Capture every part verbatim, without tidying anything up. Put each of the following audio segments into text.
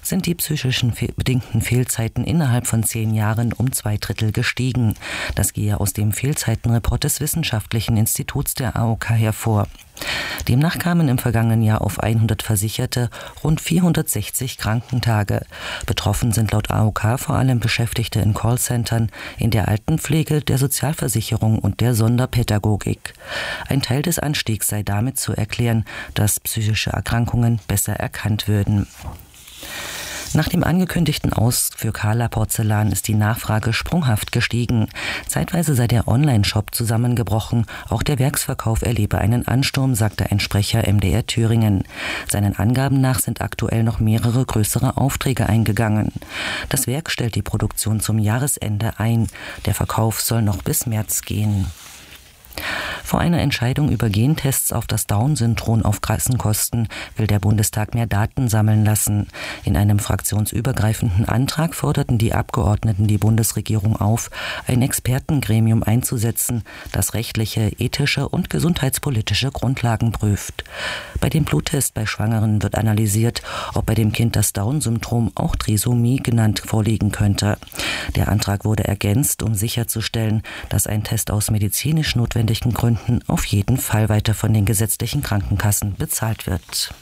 sind die psychischen fe- bedingten Fehlzeiten innerhalb von zehn Jahren um zwei Drittel gestiegen. Das gehe aus dem Fehlzeitenreport des Wissenschaftlichen Instituts der A O K hervor. Demnach kamen im vergangenen Jahr auf hundert Versicherte rund vierhundertsechzig Krankentage. Betroffen sind laut A O K vor allem Beschäftigte in Callcentern, in der Altenpflege, der Sozialversicherung und der Sonderpädagogik. Ein Teil des Anstiegs sei damit zu erklären, dass psychische Erkrankungen besser erkannt würden. Nach dem angekündigten Aus für Kala Porzellan ist die Nachfrage sprunghaft gestiegen. Zeitweise sei der Online-Shop zusammengebrochen. Auch der Werksverkauf erlebe einen Ansturm, sagte ein Sprecher M D R Thüringen. Seinen Angaben nach sind aktuell noch mehrere größere Aufträge eingegangen. Das Werk stellt die Produktion zum Jahresende ein. Der Verkauf soll noch bis März gehen. Vor einer Entscheidung über Gentests auf das Down-Syndrom auf Kassenkosten will der Bundestag mehr Daten sammeln lassen. In einem fraktionsübergreifenden Antrag forderten die Abgeordneten die Bundesregierung auf, ein Expertengremium einzusetzen, das rechtliche, ethische und gesundheitspolitische Grundlagen prüft. Bei dem Bluttest bei Schwangeren wird analysiert, ob bei dem Kind das Down-Syndrom, auch Trisomie genannt, vorliegen könnte. Der Antrag wurde ergänzt, um sicherzustellen, dass ein Test aus medizinisch notwendigen Gründen auf jeden Fall weiter von den gesetzlichen Krankenkassen bezahlt wird.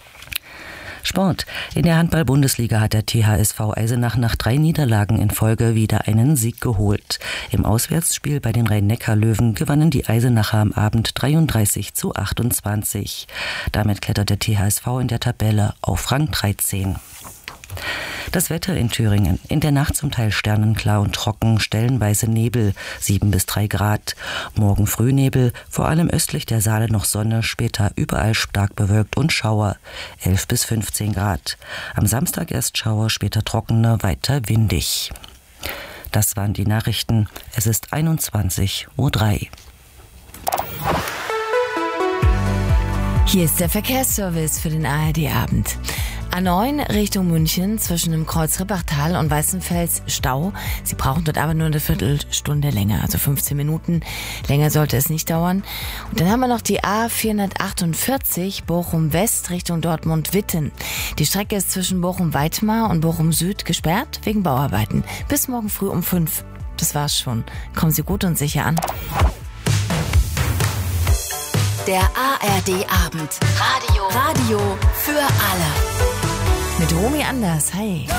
Sport. In der Handball-Bundesliga hat der T H S V Eisenach nach drei Niederlagen in Folge wieder einen Sieg geholt. Im Auswärtsspiel bei den Rhein-Neckar-Löwen gewannen die Eisenacher am Abend dreiunddreißig zu achtundzwanzig. Damit klettert der T H S V in der Tabelle auf Rang dreizehn. Das Wetter in Thüringen. In der Nacht zum Teil sternenklar und trocken, stellenweise Nebel, sieben bis drei Grad. Morgen Frühnebel, vor allem östlich der Saale noch Sonne, später überall stark bewölkt und Schauer, elf bis fünfzehn Grad. Am Samstag erst Schauer, später trockener, weiter windig. Das waren die Nachrichten. Es ist einundzwanzig Uhr drei. Hier ist der Verkehrsservice für den A R D-Abend. A neun Richtung München zwischen dem Kreuz Rippachtal und Weißenfels Stau. Sie brauchen dort aber nur eine Viertelstunde länger, also fünfzehn Minuten. Länger sollte es nicht dauern. Und dann haben wir noch die A vierhundertachtundvierzig Bochum West Richtung Dortmund-Witten. Die Strecke ist zwischen Bochum-Weitmar und Bochum Süd gesperrt wegen Bauarbeiten. Bis morgen früh um fünf. Das war's schon. Kommen Sie gut und sicher an. Der A R D-Abend. Radio. Radio für alle. Mit Romy Anders. Hi.